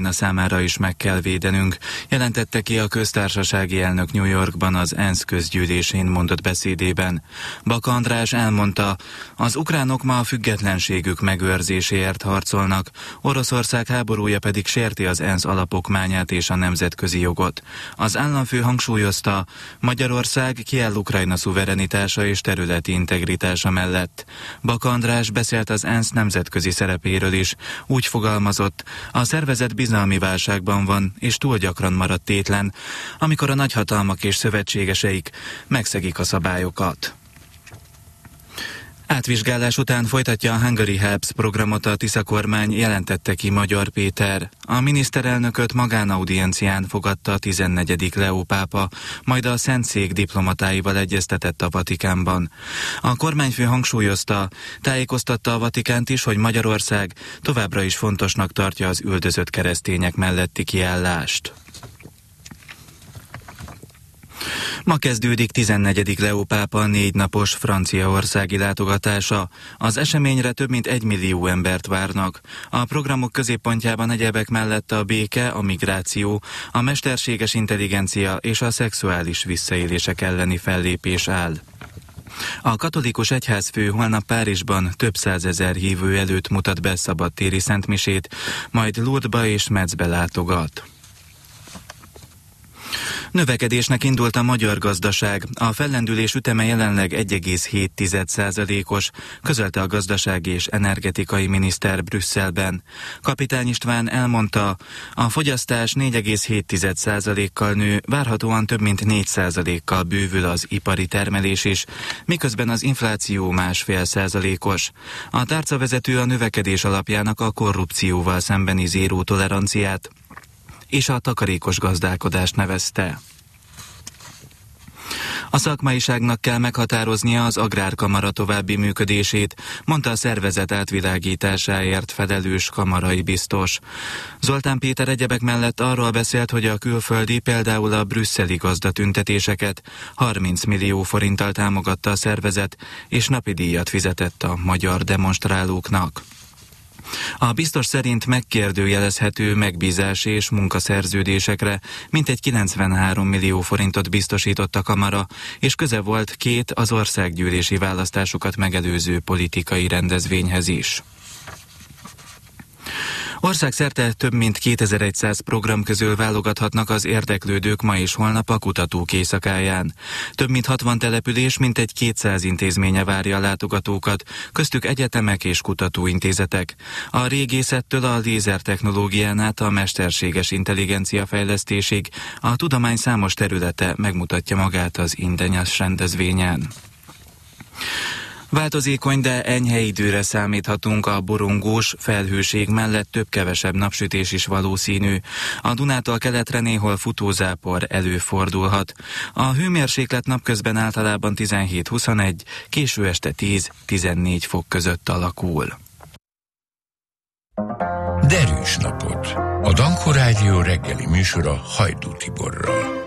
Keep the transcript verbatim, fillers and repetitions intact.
Ukrajna számára is meg kell védenünk, jelentette ki a köztársasági elnök New Yorkban az ENSZ közgyűlésén mondott beszédében. Baka András elmondta, az ukránok ma a függetlenségük megőrzéséért harcolnak, Oroszország háborúja pedig sérti az ENSZ alapokmányát és a nemzetközi jogot. Az államfő hangsúlyozta, Magyarország kiáll Ukrajna szuverenitása és területi integritása mellett. Baka András beszélt az ENSZ nemzetközi szerepéről is, úgy fogalmazott, a szervezet bizalmi válságban van, és túl gyakran maradt tétlen, amikor a nagyhatalmak és szövetségeseik megszegik a szabályokat. Átvizsgálás után folytatja a Hungary Helps programot a Tisza kormány, jelentette ki Magyar Péter. A miniszterelnököt magánaudiencián fogadta a tizennegyedik Leó pápa, majd a Szentszék diplomatáival egyeztetett a Vatikánban. A kormányfő hangsúlyozta, tájékoztatta a Vatikánt is, hogy Magyarország továbbra is fontosnak tartja az üldözött keresztények melletti kiállást. Ma kezdődik tizennegyedik Leó pápa négy napos franciaországi látogatása. Az eseményre több mint egy millió embert várnak. A programok középpontjában egyebek mellett a béke, a migráció, a mesterséges intelligencia és a szexuális visszaélések elleni fellépés áll. A katolikus egyházfő holnap Párizsban több százezer hívő előtt mutat be szabadtéri szentmisét, majd Lourdesba és Metzbe látogat. Növekedésnek indult a magyar gazdaság. A fellendülés üteme jelenleg egy egész hét százalékos, közölte a gazdasági és energetikai miniszter Brüsszelben. Kapitány István elmondta, a fogyasztás négy egész hét százalékkal nő, várhatóan több mint négy százalékkal bővül az ipari termelés is, miközben az infláció másfél százalékos. A tárcavezető a növekedés alapjának a korrupcióval szembeni zéró toleranciát és a takarékos gazdálkodást nevezte. A szakmaiságnak kell meghatároznia az Agrárkamara további működését, mondta a szervezet átvilágításáért felelős kamarai biztos. Zoltán Péter egyebek mellett arról beszélt, hogy a külföldi, például a brüsszeli gazdatüntetéseket harminc millió forinttal támogatta a szervezet, és napi díjat fizetett a magyar demonstrálóknak. A biztos szerint megkérdőjelezhető megbízási és munkaszerződésekre mintegy kilencvenhárom millió forintot biztosított a kamara, és köze volt két az országgyűlési választásokat megelőző politikai rendezvényhez is. Országszerte több mint kétezer-száz program közül válogathatnak az érdeklődők ma és holnap a kutatók éjszakáján. Több mint hatvan település, mintegy kétszáz intézménye várja a látogatókat, köztük egyetemek és kutatóintézetek. A régészettől a lézertechnológián át a mesterséges intelligencia fejlesztésig a tudomány számos területe megmutatja magát az ingyenes rendezvényen. Változékony, de enyhe időre számíthatunk, a borongós felhőség mellett több-kevesebb napsütés is valószínű. A Dunától keletre néhol futózápor előfordulhat. A hőmérséklet napközben általában tizenhét-huszonegy, késő este tíz-tizennégy fok között alakul. Derűs napot! A Danko Rádió reggeli műsora Hajdú Tiborral.